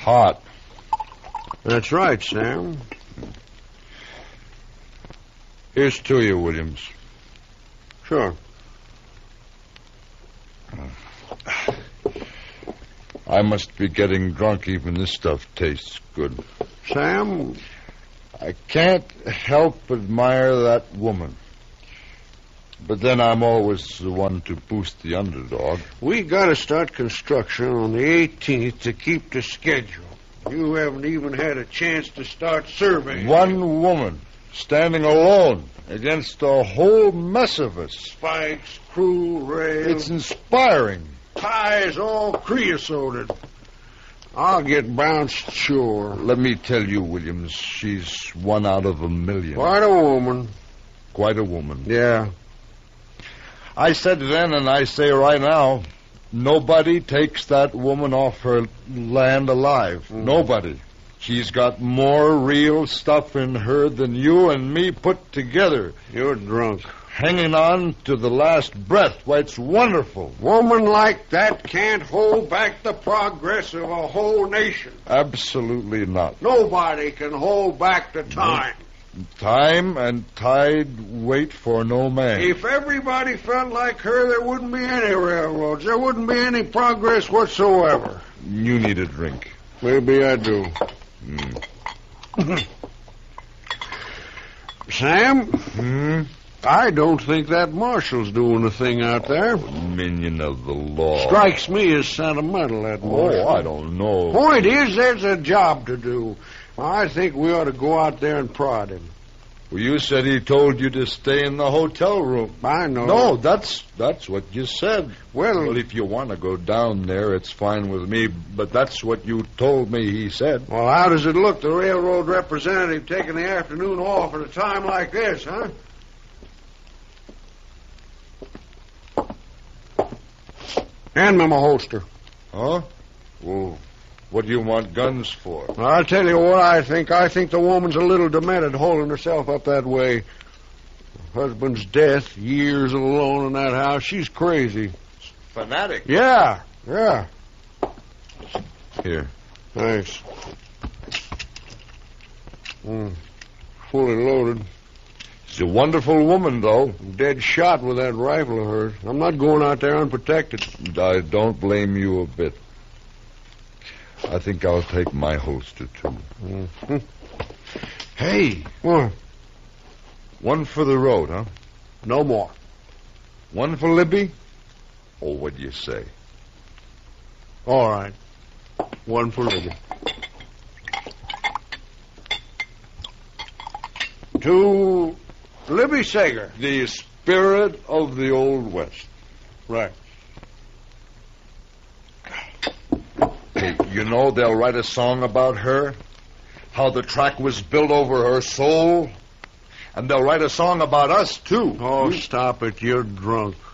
Hot. That's right, Sam. Here's to you, Williams. Sure. I must be getting drunk. Even this stuff tastes good. Sam? I can't help but admire that woman. But then I'm always the one to boost the underdog. We got to start construction on the 18th to keep the schedule. You haven't even had a chance to start surveying. One woman standing alone against a whole mess of us. Spikes, crew, rail. It's inspiring. Ties all creosoted. I'll get bounced, sure. Let me tell you, Williams, she's one out of a million. Quite a woman. Quite a woman. Yeah. I said then, and I say right now, nobody takes that woman off her land alive. Nobody. She's got more real stuff in her than you and me put together. You're drunk. Hanging on to the last breath. Why, it's wonderful. Woman like that can't hold back the progress of a whole nation. Absolutely not. Nobody can hold back the time. Time and tide wait for no man. If everybody felt like her, there wouldn't be any railroads. There wouldn't be any progress whatsoever. You need a drink. Maybe I do. Sam? I don't think that marshal's doing a thing out there. Minion of the law. Strikes me as sentimental, that marshal. Oh, I don't know. Point is, there's a job to do. I think we ought to go out there and prod him. Well, you said he told you to stay in the hotel room. I know. No, that's what you said. Well, if you want to go down there, it's fine with me, but that's what you told me he said. Well, how does it look, the railroad representative taking the afternoon off at a time like this, huh? Hand me my holster. Huh? Well, what do you want guns for? I'll tell you what I think. I think the woman's a little demented holding herself up that way. Her husband's death, years alone in that house. She's crazy. Fanatic. Yeah. Here. Thanks. Fully loaded. She's a wonderful woman, though. Dead shot with that rifle of hers. I'm not going out there unprotected. I don't blame you a bit. I think I'll take my holster, too. Mm-hmm. Hey. What? One for the road, huh? No more. One for Libby? Oh, what do you say? All right. One for Libby. To Libby Sager. The spirit of the Old West. Right. Hey, you know they'll write a song about her? How the track was built over her soul? And they'll write a song about us, too. Oh, stop it. You're drunk.